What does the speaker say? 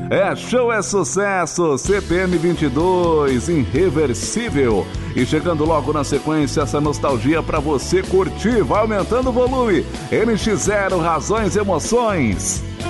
É show, é sucesso, CPM 22, irreversível. E chegando logo na sequência, essa nostalgia pra você curtir, vai aumentando o volume. NX0, razões, emoções.